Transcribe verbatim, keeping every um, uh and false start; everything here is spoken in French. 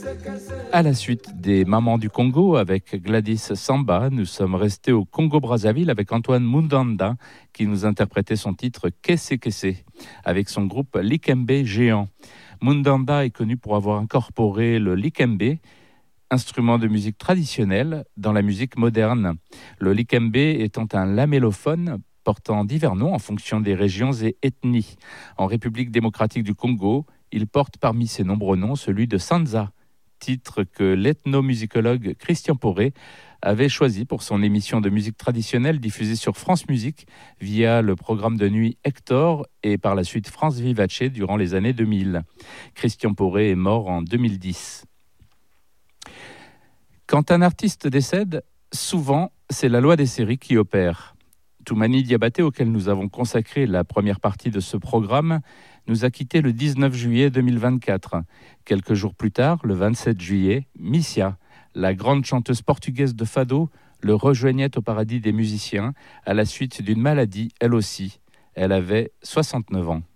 À la suite des Mamans du Congo avec Gladys Samba, nous sommes restés au Congo-Brazzaville avec Antoine Mundanda qui nous interprétait son titre Kesse Kesse avec son groupe Likembe Géant. Mundanda est connu pour avoir incorporé le likembe, instrument de musique traditionnelle, dans la musique moderne. Le likembe étant un lamellophone portant divers noms en fonction des régions et ethnies. En République démocratique du Congo, il porte parmi ses nombreux noms celui de Sanza, titre que l'ethnomusicologue Christian Poré avait choisi pour son émission de musique traditionnelle diffusée sur France Musique via le programme de nuit Hector et par la suite France Vivace durant les années deux mille. Christian Poré est mort en deux mille dix. Quand un artiste décède, souvent c'est la loi des séries qui opère. Toumani Diabaté, auquel nous avons consacré la première partie de ce programme, nous a quittés le dix-neuf juillet deux mille vingt-quatre. Quelques jours plus tard, le vingt-sept juillet, Missia, la grande chanteuse portugaise de fado, le rejoignait au paradis des musiciens à la suite d'une maladie, elle aussi. Elle avait soixante-neuf ans.